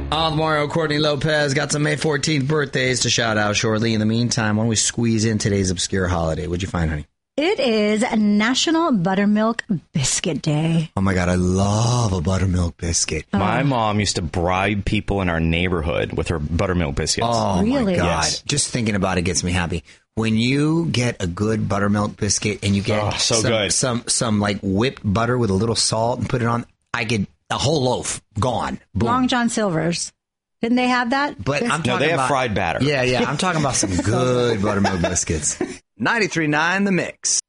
Mario Courtney Lopez got some May 14th birthdays to shout out shortly. In the meantime, why don't we squeeze in today's obscure holiday? What'd you find, honey? It is National Buttermilk Biscuit Day. Oh, my God. I love a buttermilk biscuit. My mom used to bribe people in our neighborhood with her buttermilk biscuits. Oh, Really? my God. Yes. Just thinking about it gets me happy. When you get a good buttermilk biscuit and you get some like whipped butter with a little salt and put it on, I get a whole loaf gone. Boom. Long John Silver's. Didn't they have that? But I'm talking No, they have about fried batter. Yeah. I'm talking about some good buttermilk biscuits. 93.9 The Mix.